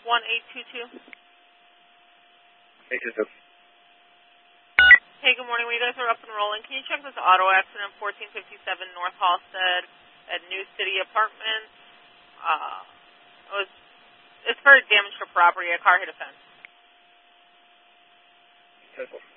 1822. 822. Hey, good morning. When you guys are up and rolling, can you check this auto accident, 1457 North Halstead at New City Apartments? It's for damage to property. A car hit a fence.